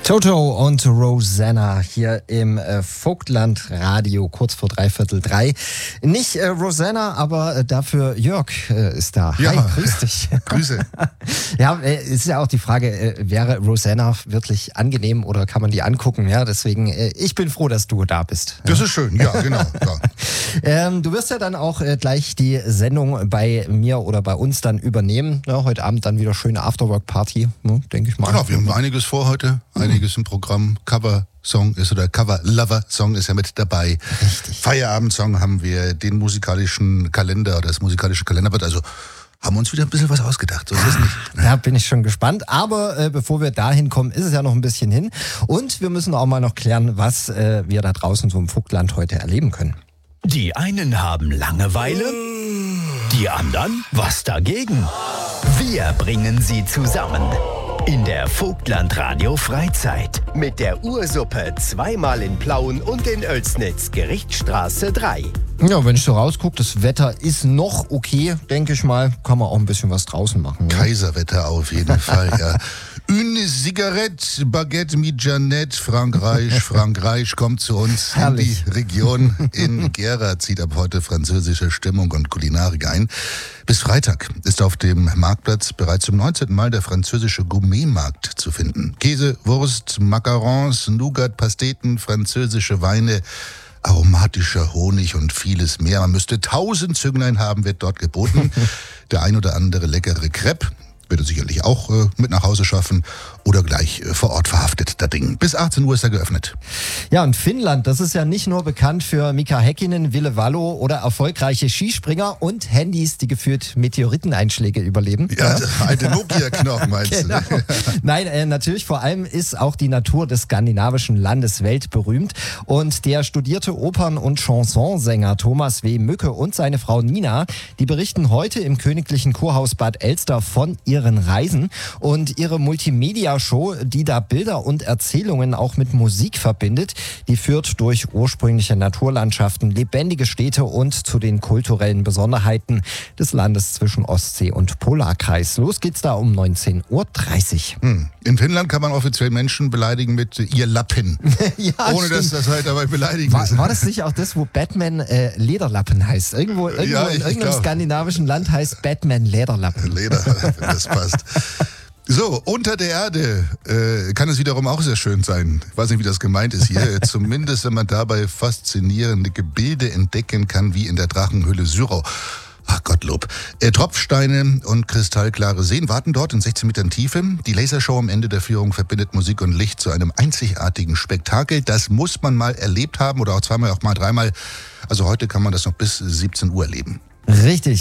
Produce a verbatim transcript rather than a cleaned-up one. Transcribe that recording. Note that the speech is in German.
Toto und Rosanna hier im äh, Vogtland Radio, kurz vor dreiviertel drei. Nicht äh, Rosanna, aber äh, dafür Jörg äh, ist da. Ja. Hi, grüß dich. Grüße. Ja, äh, ist ja auch die Frage, äh, wäre Rosanna wirklich angenehm oder kann man die angucken? Ja, deswegen, äh, ich bin froh, dass du da bist. Das ist schön, ja, genau. Ja. Ähm, du wirst ja dann auch äh, gleich die Sendung bei mir oder bei uns dann übernehmen. Ja, heute Abend dann wieder schöne Afterwork-Party, ne, denke ich mal. Genau, wir haben einiges vor heute, einiges im Programm. Cover-Song ist oder Cover-Lover-Song ist ja mit dabei. Richtig. Feierabend-Song haben wir, den musikalischen Kalender, das musikalische Kalenderblatt, also haben wir uns wieder ein bisschen was ausgedacht, so ist es nicht. Da bin ich schon gespannt. Aber äh, bevor wir dahin kommen, ist es ja noch ein bisschen hin. Und wir müssen auch mal noch klären, was äh, wir da draußen so im Vogtland heute erleben können. Die einen haben Langeweile, die anderen was dagegen. Wir bringen sie zusammen in der Vogtland Radio Freizeit mit der Ursuppe zweimal in Plauen und in Oelsnitz, Gerichtsstraße drei. Ja, wenn ich so rausgucke, das Wetter ist noch okay, denke ich mal. Kann man auch ein bisschen was draußen machen. Ja? Kaiserwetter auf jeden Fall, ja. Une Zigarette, Baguette mit Jeannette, Frankreich, Frankreich kommt zu uns Herrlich. in die Region. In Gera zieht ab heute französische Stimmung und Kulinarik ein. Bis Freitag ist auf dem Marktplatz bereits zum neunzehnten Mal der französische Gourmetmarkt zu finden. Käse, Wurst, Macarons, Nougat, Pasteten, französische Weine, aromatischer Honig und vieles mehr. Man müsste tausend Zünglein haben, wird dort geboten. Der ein oder andere leckere Crepe wird er sicherlich auch äh, mit nach Hause schaffen oder gleich äh, vor Ort verhaftet, das Ding. Bis achtzehn Uhr ist er geöffnet. Ja, und Finnland, das ist ja nicht nur bekannt für Mika Häkkinen, Ville Valo oder erfolgreiche Skispringer und Handys, die geführt Meteoriteneinschläge überleben. Ja, ja. Alte Nokia-Knochen meinst Genau. du? Nein, äh, natürlich vor allem ist auch die Natur des skandinavischen Landes weltberühmt. Und der studierte Opern- und Chansonsänger Thomas W. Mücke und seine Frau Nina, die berichten heute im Königlichen Kurhaus Bad Elster von ihren Reisen. Und ihre Multimedia-Show, die da Bilder und Erzählungen auch mit Musik verbindet, die führt durch ursprüngliche Naturlandschaften, lebendige Städte und zu den kulturellen Besonderheiten des Landes zwischen Ostsee und Polarkreis. Los geht's da um neunzehn Uhr dreißig. Hm. In Finnland kann man offiziell Menschen beleidigen mit ihr Lappen. Ja, Ohne stimmt. dass das halt dabei beleidigen War, ist. war das nicht auch das, wo Batman äh, Lederlappen heißt? Irgendwo, irgendwo Ja, in ich irgendeinem glaub. skandinavischen Land heißt Batman Lederlappen. Leder, wenn das passt. So, unter der Erde äh, kann es wiederum auch sehr schön sein. Ich weiß nicht, wie das gemeint ist hier. Zumindest, wenn man dabei faszinierende Gebilde entdecken kann, wie in der Drachenhöhle Syrau. Ach Gottlob. Äh, Tropfsteine und kristallklare Seen warten dort in sechzehn Metern Tiefe. Die Lasershow am Ende der Führung verbindet Musik und Licht zu einem einzigartigen Spektakel. Das muss man mal erlebt haben oder auch zweimal, auch mal dreimal. Also heute kann man das noch bis siebzehn Uhr erleben. Richtig.